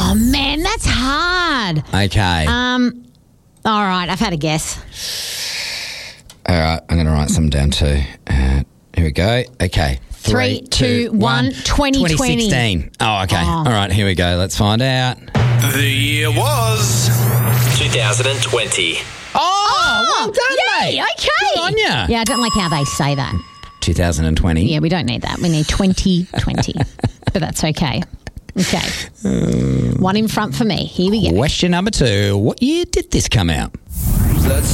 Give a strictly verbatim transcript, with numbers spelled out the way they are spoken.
Oh, man, that's hard. Okay. Um, all right, I've had a guess. All right, I'm going to write some down too. Uh, here we go. Okay. Three, two, one, twenty twenty. twenty sixteen. Oh, okay. Oh. All right, here we go. Let's find out. The year was two thousand twenty. Oh, well done, Yay, mate. okay. Good on ya. Yeah, I don't like how they say that. two thousand twenty. Yeah, we don't need that. We need twenty twenty. But that's okay. Okay. One in front for me. Here we go. Question number two. What year did this come out? Let's